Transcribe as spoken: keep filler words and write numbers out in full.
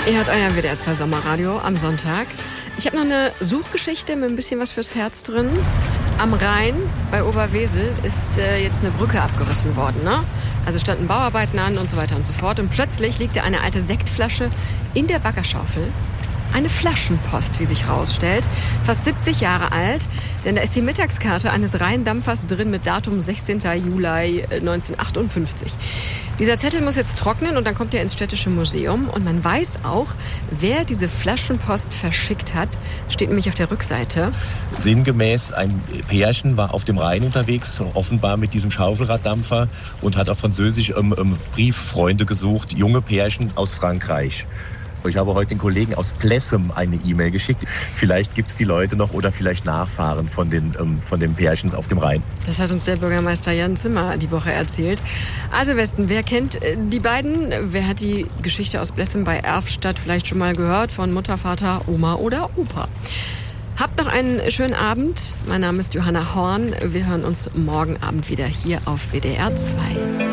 Ihr hört euer W D R zwei Sommerradio am Sonntag. Ich habe noch eine Suchgeschichte mit ein bisschen was fürs Herz drin. Am Rhein bei Oberwesel ist äh, jetzt eine Brücke abgerissen worden, ne? Also standen Bauarbeiten an und so weiter und so fort. Und plötzlich liegt da eine alte Sektflasche in der Baggerschaufel. Eine Flaschenpost, wie sich rausstellt. Fast siebzig Jahre alt, denn da ist die Mittagskarte eines Rheindampfers drin mit Datum sechzehnten Juli neunzehnhundertachtundfünfzig. Dieser Zettel muss jetzt trocknen und dann kommt er ins Städtische Museum. Und man weiß auch, wer diese Flaschenpost verschickt hat. Steht nämlich auf der Rückseite. Sinngemäß, ein Pärchen war auf dem Rhein unterwegs, offenbar mit diesem Schaufelraddampfer und hat auf Französisch ähm, ähm, Brieffreunde gesucht, junge Pärchen aus Frankreich. Ich habe heute den Kollegen aus Plessem eine E-Mail geschickt. Vielleicht gibt es die Leute noch oder vielleicht Nachfahren von den, ähm, von den Pärchen auf dem Rhein. Das hat uns der Bürgermeister Jan Zimmer die Woche erzählt. Also Westen, wer kennt die beiden? Wer hat die Geschichte aus Plessem bei Erfstadt vielleicht schon mal gehört von Mutter, Vater, Oma oder Opa? Habt noch einen schönen Abend. Mein Name ist Johanna Horn. Wir hören uns morgen Abend wieder hier auf W D R zwei.